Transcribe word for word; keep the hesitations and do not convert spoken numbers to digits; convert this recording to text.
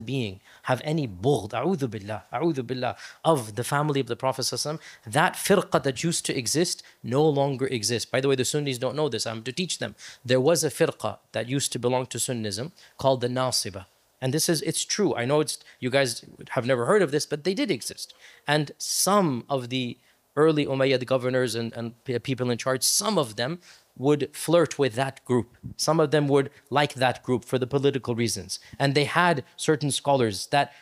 being have any bughd, a'udhu billah, a'udhu billah, of the family of the Prophet ﷺ, that firqa that used to exist no longer exists. By the way, the Sunnis don't know this. I'm to teach them. There was a firqa that used to belong to Sunnism called the Nasiba. And this is, it's true. I know it's, you guys have never heard of this, but they did exist. And some of the early Umayyad governors and, and people in charge, some of them would flirt with that group. Some of them would like that group for the political reasons. And they had certain scholars that